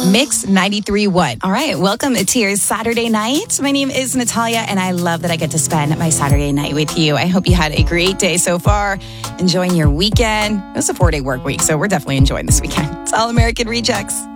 Mix 93.1. All right, welcome to your Saturday night. My name is Natalia, and I love that I get to spend my Saturday night with you. I hope you had a great day so far, enjoying your weekend. It was a 4-day work week, so we're definitely enjoying this weekend. It's All American Rejects.